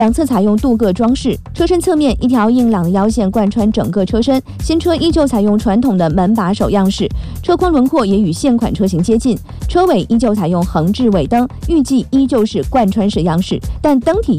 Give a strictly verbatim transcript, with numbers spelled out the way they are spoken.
两侧采用镀铬装饰，车身侧面一条硬朗的腰线贯穿整个车身。新车依旧采用传统的门把手样式，车框轮廓也与现款车型接近。车尾依旧采用横置尾灯，预计依旧是贯穿式样式，但灯体